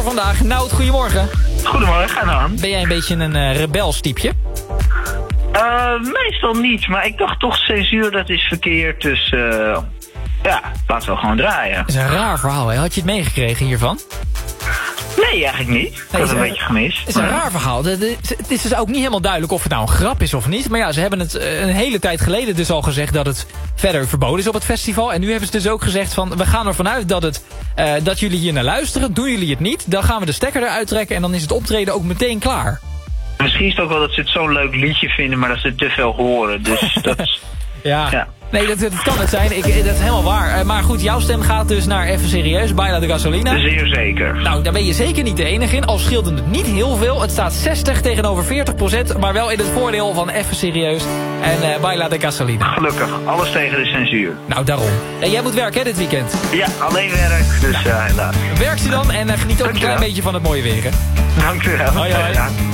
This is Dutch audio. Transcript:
Vandaag. Nout, goedemorgen. Goedemorgen, ga dan. Ben jij een beetje een rebels typeje? Meestal niet, maar ik dacht toch censuur, dat is verkeerd. Dus ja, laten we gewoon draaien. Dat is een raar verhaal, hè? Had je het meegekregen hiervan? Nee, eigenlijk niet. Ik had het een beetje gemist. Het is een raar verhaal. Het is dus ook niet helemaal duidelijk of het nou een grap is of niet. Maar ja, ze hebben het een hele tijd geleden dus al gezegd dat het verder verboden is op het festival. En nu hebben ze dus ook gezegd van, we gaan ervan uit dat jullie hier naar luisteren. Doen jullie het niet, dan gaan we de stekker eruit trekken en dan is het optreden ook meteen klaar. Misschien is het ook wel dat ze het zo'n leuk liedje vinden, maar dat ze het te veel horen. Dus dat is... ja. Nee, dat kan het zijn. Dat is helemaal waar. Maar goed, jouw stem gaat dus naar Even Serieus, Baila de Gasolina. Zeer zeker. Nou, daar ben je zeker niet de enige in. Al scheelt het niet heel veel. Het staat 60 tegenover 40%. Maar wel in het voordeel van Even Serieus en Baila de Gasolina. Gelukkig. Alles tegen de censuur. Nou, daarom. En jij moet werken, hè, dit weekend? Ja, alleen werk. Dus helaas. Werk ze dan en geniet ook een klein beetje van het mooie weer, hè? Dank u wel. Hoi, hoi.